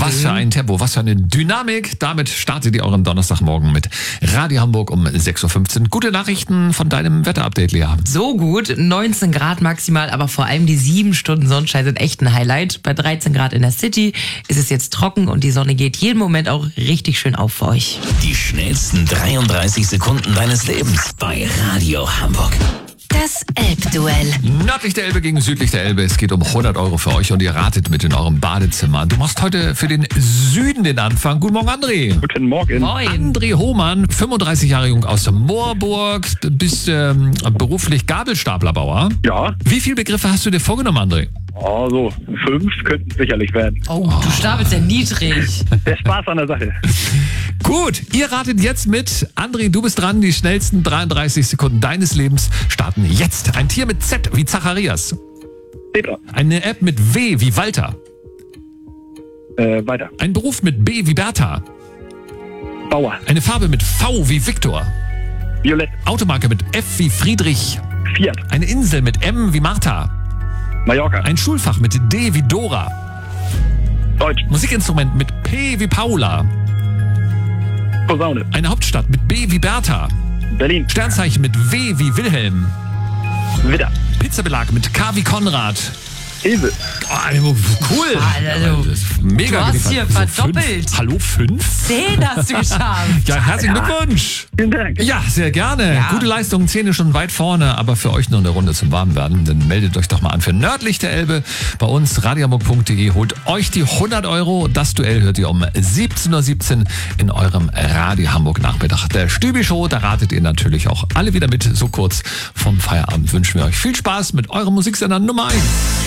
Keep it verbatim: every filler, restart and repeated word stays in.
Was für ein Tempo, was für eine Dynamik. Damit startet ihr euren Donnerstagmorgen mit Radio Hamburg um sechs Uhr fünfzehn. Gute Nachrichten von deinem Wetterupdate, Lea. So gut, neunzehn Grad maximal, aber vor allem die sieben Stunden Sonnenschein sind echt ein Highlight. Bei dreizehn Grad in der City ist es jetzt trocken und die Sonne geht jeden Moment auch richtig schön auf für euch. Die schnellsten dreiunddreißig Sekunden deines Lebens bei Radio Hamburg. Das Elbduell. Nördlich der Elbe gegen südlich der Elbe. Es geht um hundert Euro für euch und ihr ratet mit in eurem Badezimmer. Du machst heute für den Süden den Anfang. Guten Morgen, André. Guten Morgen. Moin. André Hohmann, fünfunddreißig Jahre jung aus Moorburg, bist ähm, beruflich Gabelstaplerbauer. Ja, Wie viele Begriffe hast du dir vorgenommen, André? also fünf könnten es sicherlich werden. Oh, du stapelst ja niedrig. Der Spaß an der Sache. Gut, ihr ratet jetzt mit. André, du bist dran. Die schnellsten dreiunddreißig Sekunden deines Lebens starten jetzt. Ein Tier mit Z wie Zacharias. Zebra. Eine App mit W wie Walter. Äh, weiter. Ein Beruf mit B wie Bertha. Bauer. Eine Farbe mit V wie Viktor. Violett. Automarke mit F wie Friedrich. Fiat. Eine Insel mit M wie Martha. Mallorca. Ein Schulfach mit D wie Dora. Deutsch. Musikinstrument mit P wie Paula. Posaune. Eine Hauptstadt mit B wie Bertha. Berlin. Sternzeichen mit W wie Wilhelm. Widder. Pizzabelag mit K wie Konrad. Esel. Oh, cool. Also, Das ist mega du hast geliefert. hier So, verdoppelt. Fünf? Hallo, fünf? Zehn hast du geschafft. Ja, herzlichen Glückwunsch. Vielen Dank. Ja, sehr gerne. Ja. Gute Leistung, Zähne schon weit vorne, aber für euch nur eine Runde zum Warmwerden. Dann meldet euch doch mal an für nördlich der Elbe. Bei uns radiohamburg punkt de holt euch die hundert Euro. Das Duell hört ihr um siebzehn Uhr siebzehn in eurem Radio Hamburg Nachmittag. Der Stübi-Show, da ratet ihr natürlich auch alle wieder mit. So kurz vom Feierabend wünschen wir euch viel Spaß mit eurem Musiksender Nummer eins.